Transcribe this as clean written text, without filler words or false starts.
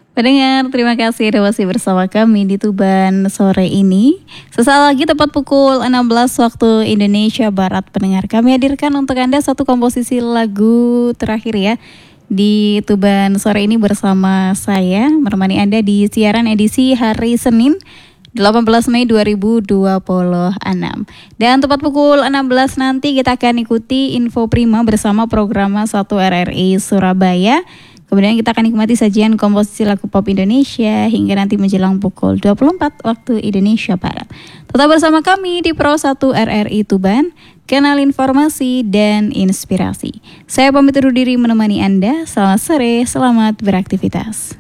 Pendengar, terima kasih sudah masih bersama kami di Tuban sore ini. Sesaat lagi tepat pukul 16 waktu Indonesia Barat, pendengar, kami hadirkan untuk Anda satu komposisi lagu terakhir ya di Tuban sore ini bersama saya menemani Anda di siaran edisi hari Senin 18 Mei 2026. Dan tepat pukul 16 nanti kita akan ikuti Info Prima bersama program 1 RRI Surabaya. Kemudian kita akan nikmati sajian komposisi lagu pop Indonesia hingga nanti menjelang pukul 24 waktu Indonesia Barat. Tetap bersama kami di Pro 1 RRI Tuban, kanal informasi dan inspirasi. Saya pamit undur diri menemani Anda. Selamat sore, selamat beraktivitas.